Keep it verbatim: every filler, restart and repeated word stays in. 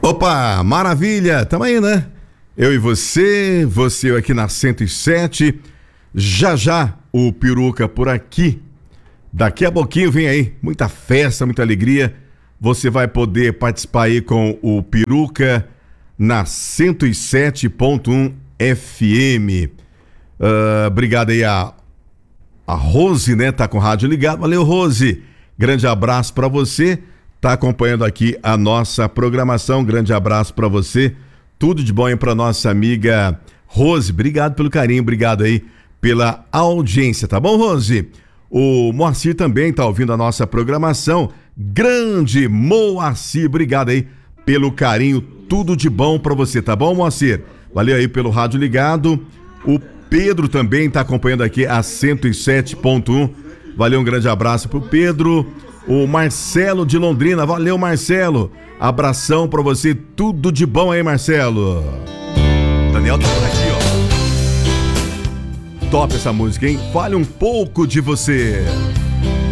Opa, maravilha, tamo aí, né? Eu e você, você aqui na cento e sete, já já o Peruca por aqui. Daqui a pouquinho vem aí, muita festa, muita alegria. Você vai poder participar aí com o Peruca na cento e sete ponto um F M. Uh, obrigado aí a, a Rose, né? Tá com o rádio ligado. Valeu, Rose. Grande abraço pra você. Tá acompanhando aqui a nossa programação. Grande abraço pra você. Tudo de bom aí pra nossa amiga Rose. Obrigado pelo carinho, obrigado aí pela audiência, tá bom, Rose? O Moacir também tá ouvindo a nossa programação. Grande Moacir, obrigado aí pelo carinho. Tudo de bom pra você, tá bom, Moacir? Valeu aí pelo rádio ligado. O Pedro também tá acompanhando aqui a cento e sete ponto um. Valeu, um grande abraço pro Pedro. O Marcelo de Londrina, valeu, Marcelo. Abração pra você, tudo de bom aí, Marcelo. Daniel tá por aqui, ó. Top essa música, hein? Fale um pouco de você.